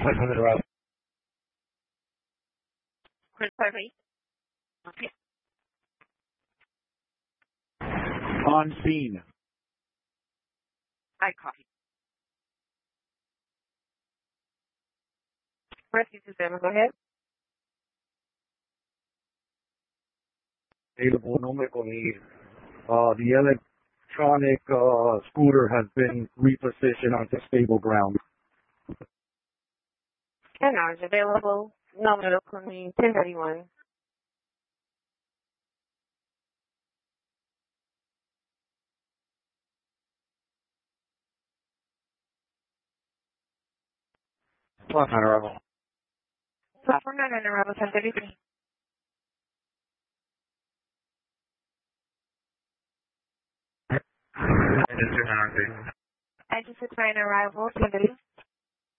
Chris Harvey. On scene. I copy. Rescue system, go ahead. Available nominally. The electronic scooter has been repositioned onto stable ground. 10 hours available. Nominal cleaning 1031. Plus on arrival. Platform 9 on arrival 1033. I just 9 arrival 1030.